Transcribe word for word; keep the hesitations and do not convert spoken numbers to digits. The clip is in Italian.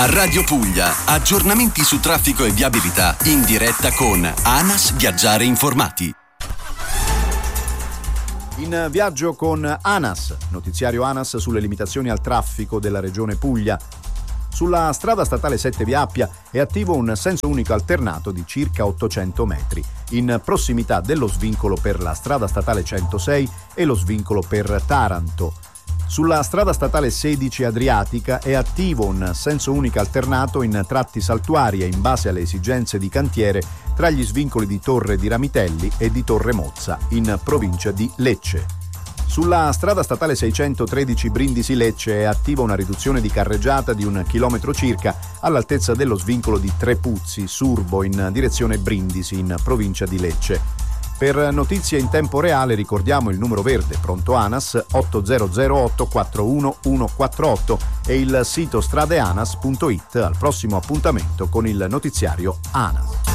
A Radio Puglia, aggiornamenti su traffico e viabilità in diretta con ANAS Viaggiare Informati. In viaggio con ANAS, notiziario ANAS sulle limitazioni al traffico della regione Puglia. Sulla strada statale sette via Appia è attivo un senso unico alternato di circa ottocento metri, in prossimità dello svincolo per la strada statale centosei e lo svincolo per Taranto. Sulla strada statale sedici Adriatica è attivo un senso unico alternato in tratti saltuari e in base alle esigenze di cantiere tra gli svincoli di Torre di Ramitelli e di Torre Mozza, in provincia di Lecce. Sulla strada statale seicentotredici Brindisi-Lecce è attiva una riduzione di carreggiata di un chilometro circa all'altezza dello svincolo di Trepuzzi, Surbo, in direzione Brindisi, in provincia di Lecce. Per notizie in tempo reale ricordiamo il numero verde pronto ANAS otto zero zero otto quattro uno uno quattro otto e il sito stradeanas punto it al prossimo appuntamento con il notiziario ANAS.